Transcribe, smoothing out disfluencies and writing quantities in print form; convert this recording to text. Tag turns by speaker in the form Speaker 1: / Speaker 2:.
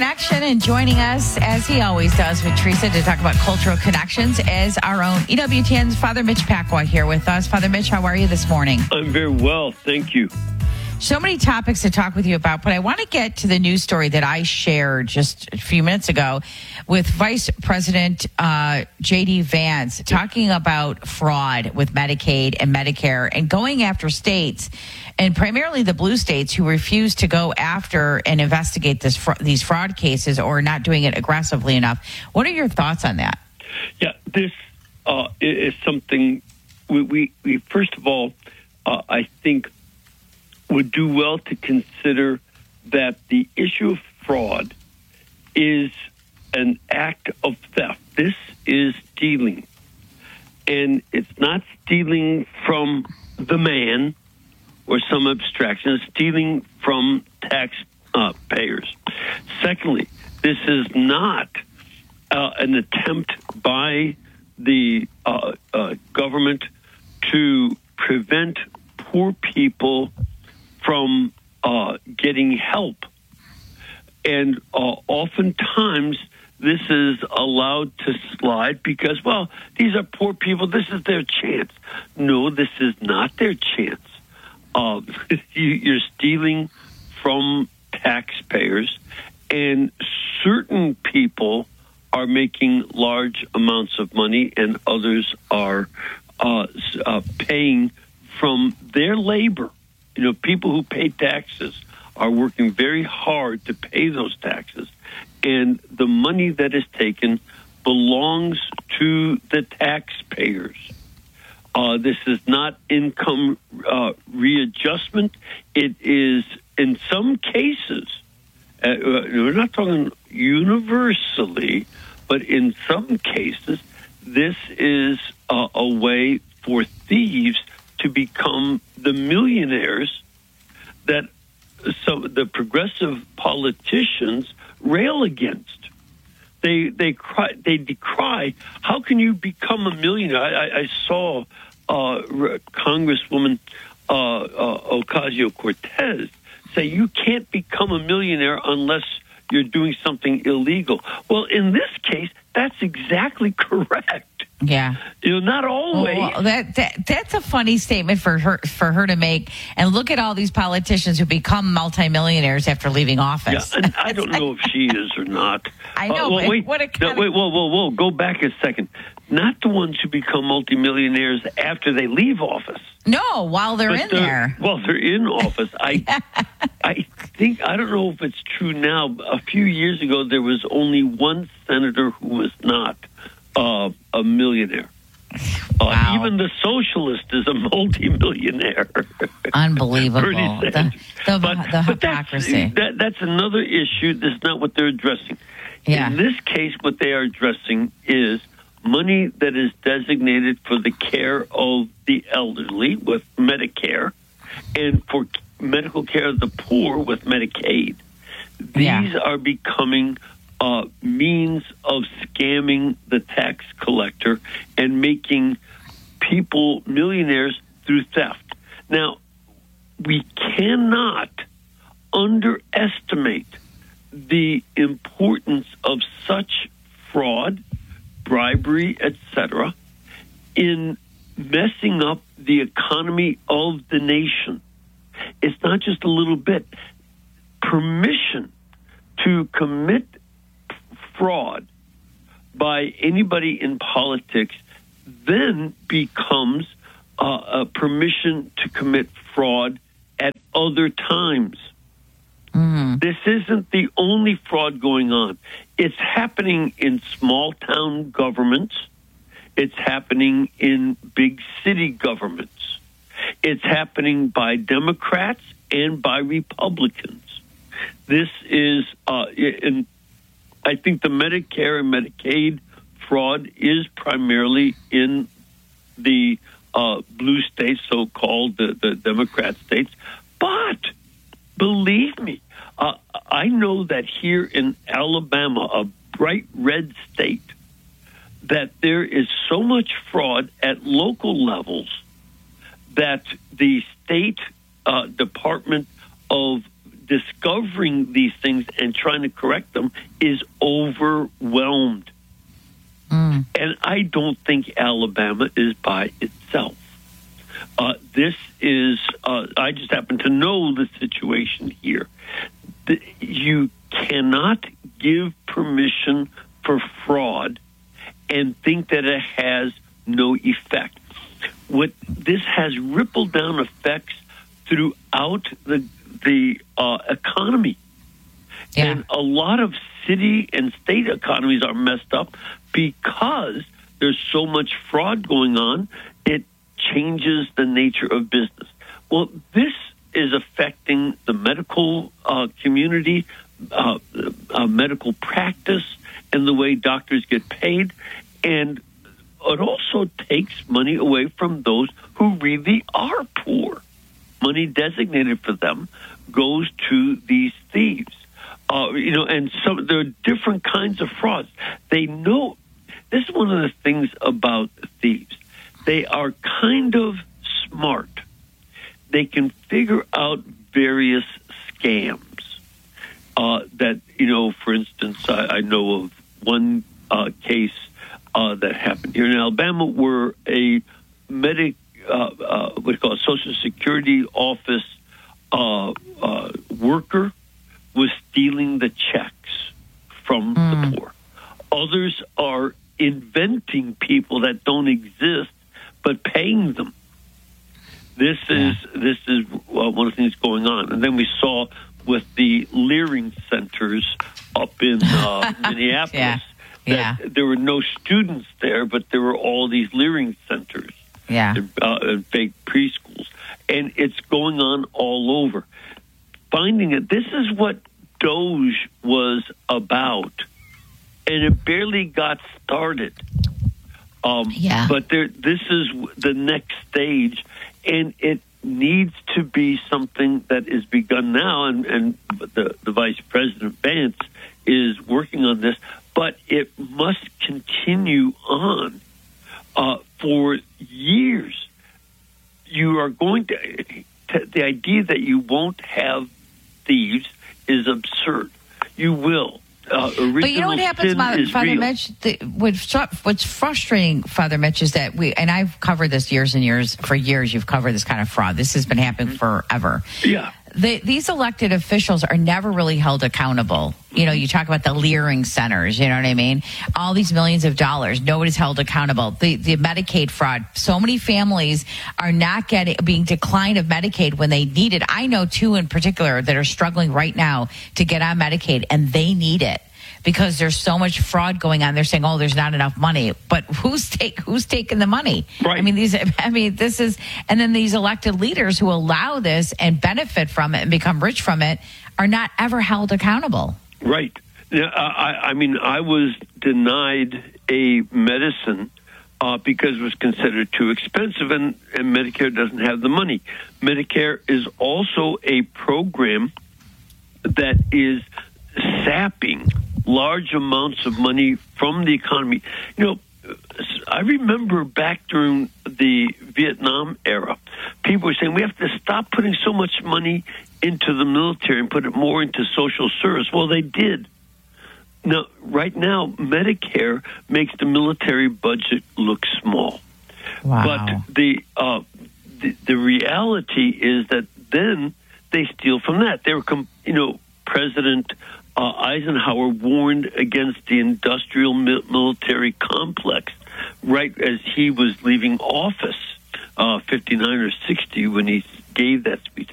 Speaker 1: Connection, and joining us, as he always does with Teresa, to talk about cultural connections is our own EWTN's Father Mitch Pacwa here with us. Father Mitch, how are you this morning?
Speaker 2: I'm very well, thank you.
Speaker 1: So many topics to talk with you about, but I want to get to the news story that I shared just a few minutes ago with Vice President J.D. Vance talking about fraud with Medicaid and Medicare and going after states, and primarily the blue states, who refuse to go after and investigate these fraud cases or not doing it aggressively enough. What are your thoughts on that?
Speaker 2: Yeah, this is something we first of all, I think, would do well to consider that the issue of fraud is an act of theft. This is stealing. And it's not stealing from the man or some abstraction. It's stealing from taxpayers. Secondly, this is not an attempt by the government to prevent poor people from getting help. And oftentimes this is allowed to slide because, well, these are poor people. This is their chance. No, this is not their chance. You're stealing from taxpayers, and certain people are making large amounts of money and others are paying from their labor. You know, people who pay taxes are working very hard to pay those taxes, and the money that is taken belongs to the taxpayers. This is not income readjustment. It is, in some cases, we're not talking universally, but in some cases, this is a way for thieves to become the millionaires that some the progressive politicians rail against. They decry. How can you become a millionaire? I saw Congresswoman Ocasio-Cortez say you can't become a millionaire unless you're doing something illegal. Well, in this case, that's exactly correct.
Speaker 1: Yeah,
Speaker 2: not always.
Speaker 1: Well, that's a funny statement for her to make. And look at all these politicians who become multimillionaires after leaving office.
Speaker 2: Yeah, and I don't know if she is or not.
Speaker 1: I know.
Speaker 2: Well, wait, whoa! Go back a second. Not the ones who become multimillionaires after they leave office.
Speaker 1: No, while they're in there.
Speaker 2: While they're in office, I think, I don't know if it's true now. A few years ago, there was only one senator who was not a millionaire.
Speaker 1: Wow.
Speaker 2: Even the socialist is a multimillionaire.
Speaker 1: Unbelievable. The hypocrisy.
Speaker 2: That's another issue. That's not what they're addressing.
Speaker 1: Yeah.
Speaker 2: In this case, what they are addressing is money that is designated for the care of the elderly with Medicare and for medical care of the poor with Medicaid. These are becoming means of scamming the tax collector and making people millionaires through theft. Now, we cannot underestimate the importance of such fraud, bribery, etc., in messing up the economy of the nation. It's not just a little bit. Permission to commit fraud by anybody in politics then becomes a permission to commit fraud at other times.
Speaker 1: Mm-hmm.
Speaker 2: This isn't the only fraud going on. It's happening in small town governments. It's happening in big city governments. It's happening by Democrats and by Republicans. This is, and I think the Medicare and Medicaid fraud is primarily in the blue states, so-called the Democrat states. But believe me, I know that here in Alabama, a bright red state, that there is so much fraud at local levels that the state Department of discovering these things and trying to correct them is overwhelmed. And I don't think Alabama is by itself. This is, I just happen to know the situation here. You cannot give permission for fraud and think that it has no effect. What this has rippled down effects throughout the economy.
Speaker 1: Yeah.
Speaker 2: And a lot of city and state economies are messed up because there's so much fraud going on. It changes the nature of business. Well, this is affecting the medical community, medical practice, and the way doctors get paid. And it also takes money away from those who really are poor. Money designated for them goes to these thieves. And so there are different kinds of frauds. They know, this is one of the things about thieves. They are kind of smart. They can figure out various scams that, for instance, I know of one case that happened here in Alabama where a Social Security office worker was stealing the checks from the poor. Others are inventing people that don't exist, but paying them. This is one of the things going on. And then we saw with the Leering centers up in Minneapolis that there were no students there, but there were all these Leering centers and fake preschools. And it's going on all over. Finding it, this is what Doge was about, and it barely got started. But this is the next stage, and it needs to be something that is begun now, and the Vice President Vance is working on this, but it must continue on for years. You are going to the idea that you won't have thieves is absurd. You will.
Speaker 1: But you know what happens, Father Mitch? What's frustrating, Father Mitch, is that and I've covered this years and years. For years, you've covered this kind of fraud. This has been happening forever.
Speaker 2: Yeah.
Speaker 1: These elected officials are never really held accountable. You talk about the Leering centers, you know what I mean? All these millions of dollars, nobody's held accountable. The Medicaid fraud, so many families are not being declined of Medicaid when they need it. I know two in particular that are struggling right now to get on Medicaid, and they need it because there's so much fraud going on. They're saying, "Oh, there's not enough money," but who's taking the money?
Speaker 2: Right.
Speaker 1: This is, and then these elected leaders who allow this and benefit from it and become rich from it are not ever held accountable.
Speaker 2: Right. I was denied a medicine because it was considered too expensive, and Medicare doesn't have the money. Medicare is also a program that is sapping large amounts of money from the economy. I remember back during the Vietnam era, people were saying we have to stop putting so much money into the military and put it more into social service. Well, they did. Now, right now, Medicare makes the military budget look small.
Speaker 1: Wow.
Speaker 2: But the reality is that then they steal from that. They were, President Eisenhower warned against the industrial military complex right as he was leaving office, 59 or 60, when he gave that speech.